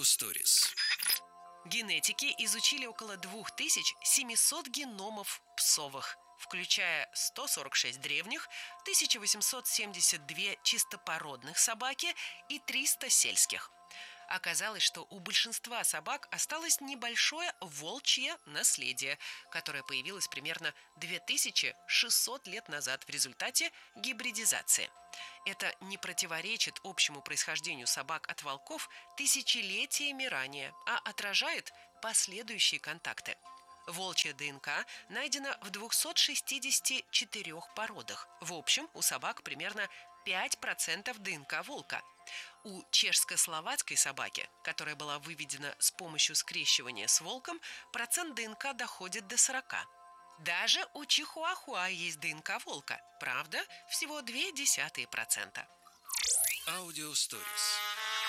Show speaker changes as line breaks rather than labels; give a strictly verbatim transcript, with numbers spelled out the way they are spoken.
Аудиосторис.
Генетики изучили около двух тысяч семисот геномов псовых, включая сто сорок шесть древних, тысяча восемьсот семьдесят две чистопородных собаки и триста сельских. Оказалось, что у большинства собак осталось небольшое волчье наследие, которое появилось примерно две тысячи шестьсот лет назад в результате гибридизации. Это не противоречит общему происхождению собак от волков тысячелетиями ранее, а отражает последующие контакты. Волчья ДНК найдена в двухстах шестидесяти четырёх породах. В общем, у собак примерно пять процентов ДНК волка. У чешско-словацкой собаки, которая была выведена с помощью скрещивания с волком, процент ДНК доходит до сорока. Даже у чихуахуа есть ДНК волка, правда, всего ноль целых две десятых процента.
Аудиосторис.